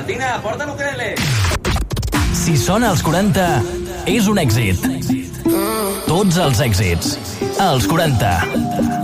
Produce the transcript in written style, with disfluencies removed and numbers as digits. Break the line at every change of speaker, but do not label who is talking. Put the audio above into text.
Martina, porta l'ukelele.
Si sona als 40, és un èxit. Tots els èxits. Als 40.